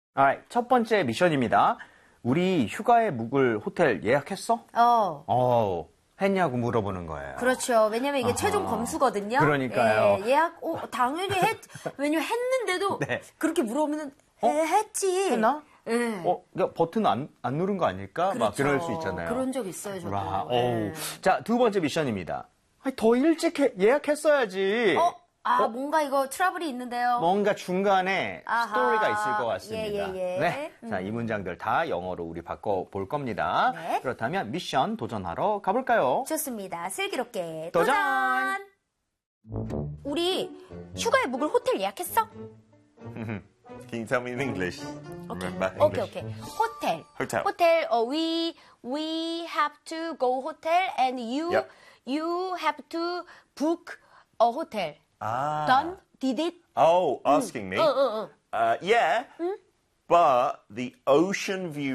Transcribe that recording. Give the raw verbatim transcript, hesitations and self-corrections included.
Alright, 첫 번째 미션입니다. 우리 휴가에 묵을 호텔 예약했어? 어. 어, 했냐고 물어보는 거예요. 그렇죠. 왜냐면 이게 아하. 최종 검수거든요. 그러니까요. 예, 예약, 어, 당연히 했, 왜냐면 했는데도 네. 그렇게 물어보면 어? 에, 했지. 했나? 예. 어, 그러니까 버튼 안, 안 누른 거 아닐까? 막 그렇죠. 그럴 수 있잖아요. 그런 적 있어요, 저도. 와, 예. 어우. 자, 두 번째 미션입니다. 아니, 더 일찍 해- 예약했어야지. 어? 아, 어? 뭔가 이거 트러블이 있는데요. 뭔가 중간에 아하. 스토리가 있을 것 같습니다. 예, 예, 예. 네. 음. 자, 이 문장들 다 영어로 우리 바꿔볼 겁니다. 네. 그렇다면 미션 도전하러 가볼까요? 좋습니다. 슬기롭게 도전! 도전! 우리 휴가에 묵을 호텔 예약했어? Can you tell me in English? Remember 오케이, English? 오케이. 호텔. Hotel. 호텔. 어, we we have to go hotel and you Yep. you have to book a hotel. Ah. Done? Did it? Oh, asking me? 응, 응, 응. Uh, yeah, but the ocean view